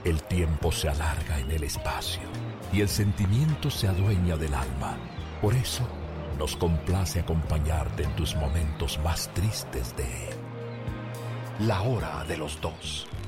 El tiempo se alarga en el espacio y el sentimiento se adueña del alma. Por eso, nos complace acompañarte en tus momentos más tristes de La Hora de los Dos.